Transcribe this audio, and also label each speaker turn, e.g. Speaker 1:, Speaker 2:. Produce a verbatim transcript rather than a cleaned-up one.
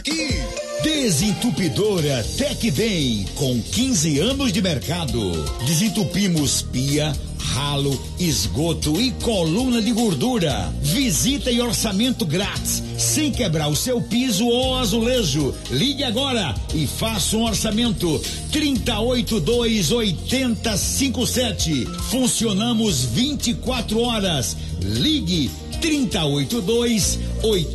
Speaker 1: Desentupidora Tecbem, com quinze anos de mercado. Desentupimos pia, ralo, esgoto e coluna de gordura. Visita e orçamento grátis, sem quebrar o seu piso ou azulejo. Ligue agora e faça um orçamento. trinta e oito, dois, oitenta, cinquenta e sete. Funcionamos vinte e quatro horas. Ligue trinta e oito, dois, oitenta.